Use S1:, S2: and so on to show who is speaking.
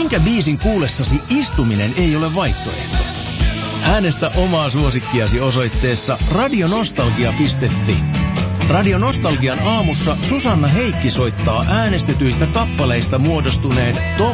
S1: minkä biisin kuullessasi istuminen ei ole vaihtoehto? Äänestä omaa suosikkiasi osoitteessa radionostalgia.fi. Radio Nostalgian aamussa Susanna Heikki soittaa äänestetyistä kappaleista muodostuneen Top